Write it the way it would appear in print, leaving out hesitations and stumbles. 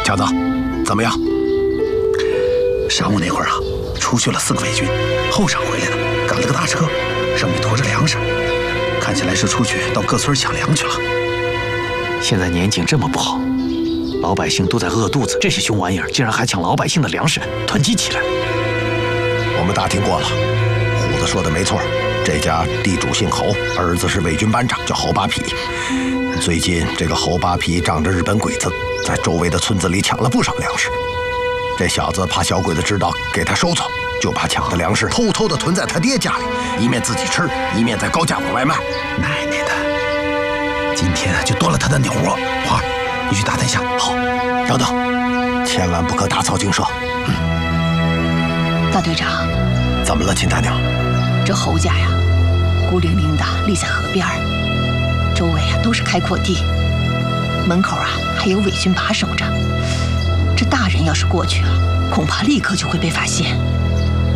强子，怎么样？ 晌午那会儿啊，出去了4个伪军，后晌回来的，赶了个大车，上面驮着粮食，看起来是出去到各村抢粮去了。 现在年景这么不好，老百姓都在饿肚子，这些熊玩意儿竟然还抢老百姓的粮食，团结起来。 我们打听过了，虎子说的没错，这家地主姓侯，儿子是伪军班长，叫侯八匹。最近这个侯八匹仗着日本鬼子，在周围的村子里抢了不少粮食。这小子怕小鬼子知道给他收走，就把抢的粮食偷偷的囤在他爹家里，一面自己吃，一面在高价往外卖。 奶奶的，今天就端了他的鸟窝。花儿，你去打探一下。 好，等等，千万不可打草惊蛇。 大队长， 怎么了，秦大娘？ 这侯家呀，孤零零的立在河边儿，周围啊都是开阔地，门口啊还有伪军把守着。这大人要是过去了，恐怕立刻就会被发现。